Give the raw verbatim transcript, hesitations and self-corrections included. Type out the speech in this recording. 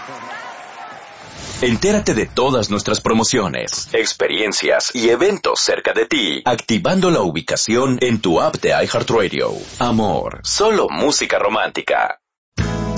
Entérate de todas nuestras promociones, experiencias y eventos cerca de ti, activando la ubicación en tu app de iHeartRadio. Amor, solo música romántica.